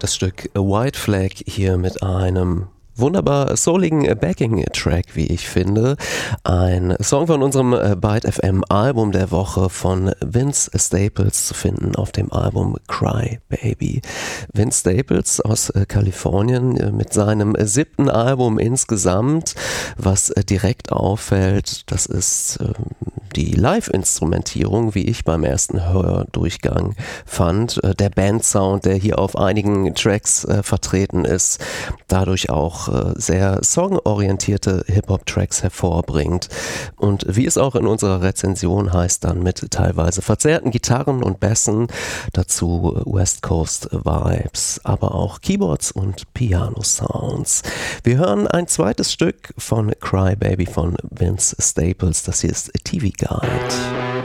Das Stück A White Flag hier mit einem wunderbar souligen Backing-Track, wie ich finde. Ein Song von unserem Byte FM Album der Woche von Vince Staples zu finden auf dem Album Cry Baby. Vince Staples aus Kalifornien mit seinem 7. Album insgesamt. Was direkt auffällt, das ist die Live-Instrumentierung, wie ich beim ersten Hördurchgang fand. Der Bandsound, der hier auf einigen Tracks vertreten ist, dadurch auch sehr songorientierte Hip-Hop-Tracks hervorbringt. Und wie es auch in unserer Rezension heißt, dann mit teilweise verzerrten Gitarren und Bässen, dazu West Coast Vibes, aber auch Keyboards und Piano-Sounds. Wir hören ein zweites Stück von Cry Baby von Vince Staples, das hier ist TV Guide.